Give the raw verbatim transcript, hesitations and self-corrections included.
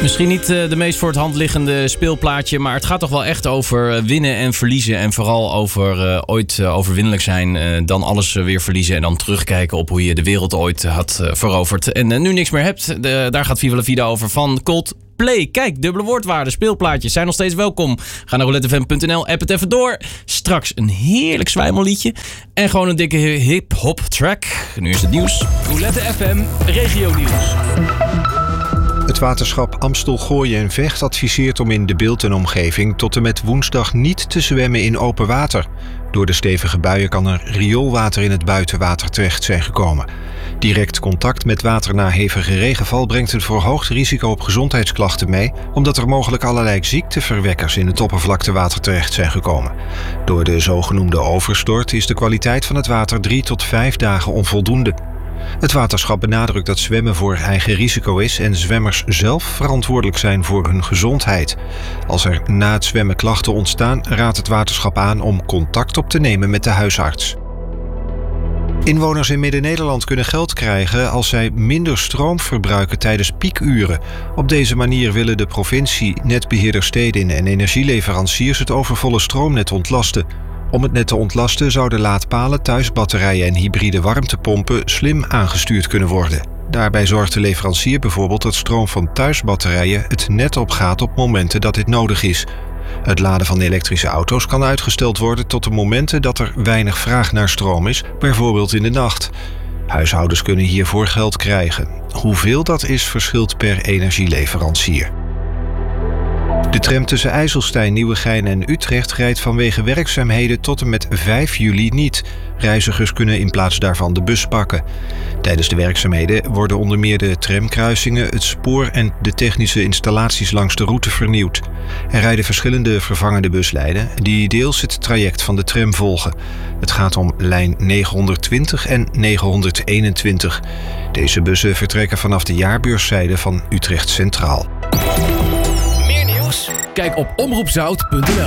Misschien niet uh, de meest voor het hand liggende speelplaatje, maar het gaat toch wel echt over uh, winnen en verliezen. En vooral over uh, ooit uh, overwinnelijk zijn, uh, dan alles uh, weer verliezen. En dan terugkijken op hoe je de wereld ooit uh, had uh, veroverd. En uh, nu niks meer hebt, de, daar gaat Viva la Vida over van Coldplay. Kijk, dubbele woordwaarde, speelplaatjes zijn nog steeds welkom. Ga naar roulette f m punt n l, app het even door. Straks een heerlijk zwijmelliedje. En gewoon een dikke hip-hop track. Nu is het nieuws. Roulette F M, regio nieuws. Het waterschap Amstel, Gooien en Vecht adviseert om in De Bilt en omgeving tot en met woensdag niet te zwemmen in open water. Door de stevige buien kan er rioolwater in het buitenwater terecht zijn gekomen. Direct contact met water na hevige regenval brengt een verhoogd risico op gezondheidsklachten mee, omdat er mogelijk allerlei ziekteverwekkers in het oppervlaktewater terecht zijn gekomen. Door de zogenoemde overstort is de kwaliteit van het water drie tot vijf dagen onvoldoende. Het waterschap benadrukt dat zwemmen voor eigen risico is en zwemmers zelf verantwoordelijk zijn voor hun gezondheid. Als er na het zwemmen klachten ontstaan, raadt het waterschap aan om contact op te nemen met de huisarts. Inwoners in Midden-Nederland kunnen geld krijgen als zij minder stroom verbruiken tijdens piekuren. Op deze manier willen de provincie, netbeheerder Stedin en energieleveranciers het overvolle stroomnet ontlasten. Om het net te ontlasten zouden laadpalen, thuisbatterijen en hybride warmtepompen slim aangestuurd kunnen worden. Daarbij zorgt de leverancier bijvoorbeeld dat stroom van thuisbatterijen het net opgaat op momenten dat dit nodig is. Het laden van elektrische auto's kan uitgesteld worden tot de momenten dat er weinig vraag naar stroom is, bijvoorbeeld in de nacht. Huishoudens kunnen hiervoor geld krijgen. Hoeveel dat is verschilt per energieleverancier. De tram tussen IJsselstein, Nieuwegein en Utrecht rijdt vanwege werkzaamheden tot en met vijf juli niet. Reizigers kunnen in plaats daarvan de bus pakken. Tijdens de werkzaamheden worden onder meer de tramkruisingen, het spoor en de technische installaties langs de route vernieuwd. Er rijden verschillende vervangende buslijnen die deels het traject van de tram volgen. Het gaat om lijn negenhonderdtwintig en negenhonderdeenentwintig. Deze bussen vertrekken vanaf de jaarbeurszijde van Utrecht Centraal. Kijk op omroep zout punt n l.